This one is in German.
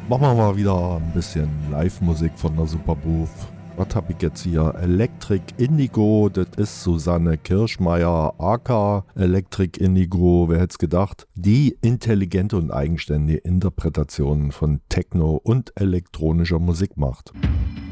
Machen wir mal wieder ein bisschen Live-Musik von der Superbooth. Was hab ich jetzt hier? Electric Indigo, das ist Susanne Kirschmeier, aka Electric Indigo, wer hätte es gedacht, die intelligente und eigenständige Interpretationen von Techno und elektronischer Musik macht.